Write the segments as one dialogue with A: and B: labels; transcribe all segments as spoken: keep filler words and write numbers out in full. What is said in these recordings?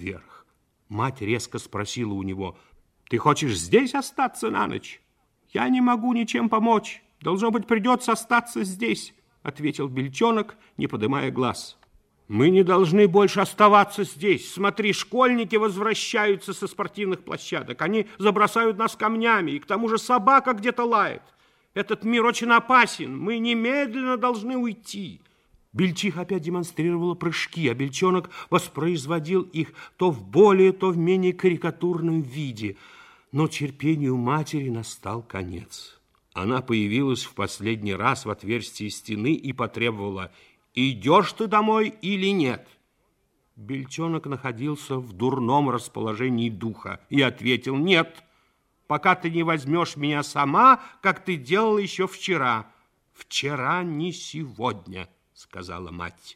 A: вверх. Мать резко спросила у него: «Ты хочешь здесь остаться на ночь?» «Я не могу ничем помочь. Должно быть, придется остаться здесь», — ответил Бельчонок, не поднимая глаз. «Мы не должны больше оставаться здесь. Смотри, школьники возвращаются со спортивных площадок. Они забросают нас камнями, и к тому же собака где-то лает. Этот мир очень опасен. Мы немедленно должны уйти». Бельчиха опять демонстрировала прыжки, а Бельчонок воспроизводил их то в более, то в менее карикатурном виде. Но терпению матери настал конец. Она появилась в последний раз в отверстии стены и потребовала: «Идешь ты домой или нет?» Бельчонок находился в дурном расположении духа и ответил: «Нет, пока ты не возьмешь меня сама, как ты делала еще вчера». «Вчера не сегодня», — сказала мать.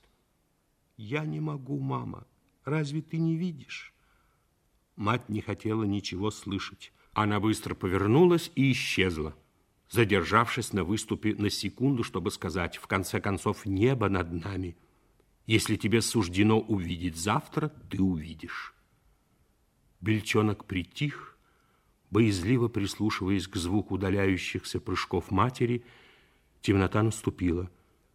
A: «Я не могу, мама. Разве ты не видишь?» Мать не хотела ничего слышать. Она быстро повернулась и исчезла, задержавшись на выступе на секунду, чтобы сказать: «В конце концов, небо над нами. Если тебе суждено увидеть завтра, ты увидишь». Бельчонок притих, боязливо прислушиваясь к звуку удаляющихся прыжков матери. Темнота наступила.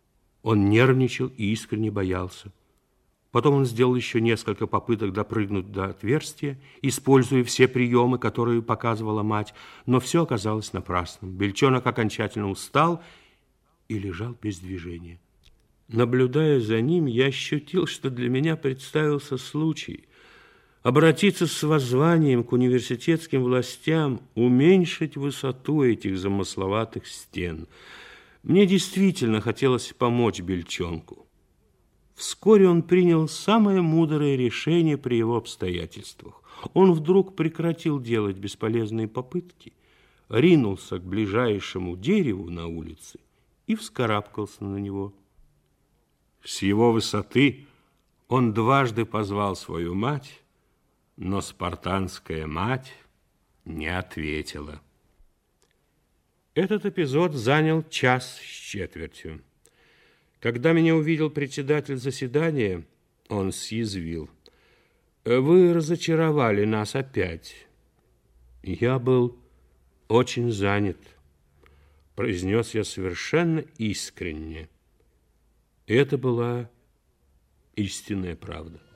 A: Он нервничал и искренне боялся. Потом он сделал еще несколько попыток допрыгнуть до отверстия, используя все приемы, которые показывала мать, но все оказалось напрасным. Бельчонок окончательно устал и лежал без движения. Наблюдая за ним, я ощутил, что для меня представился случай обратиться с воззванием к университетским властям, уменьшить высоту этих замысловатых стен. Мне действительно хотелось помочь Бельчонку. Вскоре он принял самое мудрое решение при его обстоятельствах. Он вдруг прекратил делать бесполезные попытки, ринулся к ближайшему дереву на улице и вскарабкался на него. С его высоты он дважды позвал свою мать, но спартанская мать не ответила. Этот эпизод занял час с четвертью. Когда меня увидел председатель заседания, он съязвил: «Вы разочаровали нас опять». «Я был очень занят», — произнес я совершенно искренне. Это была истинная правда.